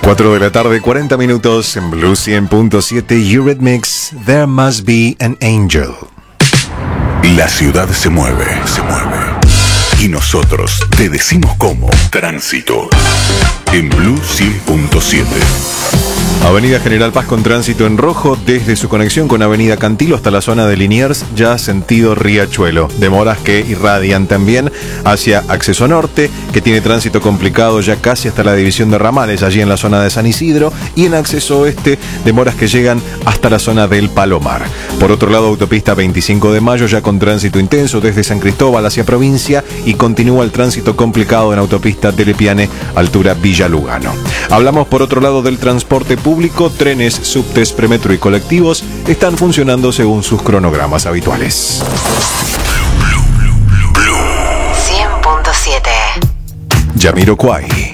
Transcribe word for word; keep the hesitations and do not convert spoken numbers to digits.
cuatro de la tarde, cuarenta minutos en Blue cien punto siete Eurythmics, There Must Be an Angel. La ciudad se mueve, se mueve. Y nosotros te decimos cómo. Tránsito. En Blue cien punto siete. Avenida General Paz con tránsito en rojo desde su conexión con Avenida Cantilo hasta la zona de Liniers, ya sentido Riachuelo. Demoras que irradian también hacia Acceso Norte, que tiene tránsito complicado ya casi hasta la división de ramales, allí en la zona de San Isidro, y en Acceso Oeste, demoras que llegan hasta la zona del Palomar. Por otro lado, autopista veinticinco de mayo ya con tránsito intenso desde San Cristóbal hacia provincia, y continúa el tránsito complicado en autopista Telepiane, altura Villa Lugano. Hablamos por otro lado del transporte público. Trenes, subtes, premetro y colectivos están funcionando según sus cronogramas habituales. cien punto siete. Jamiroquai.